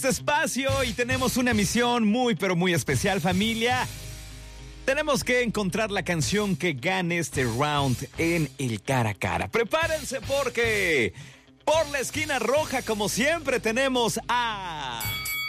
Espacio y tenemos una misión muy pero muy especial, familia. Tenemos que encontrar la canción que gane este round en el cara a cara. Prepárense porque por la esquina roja, como siempre, tenemos a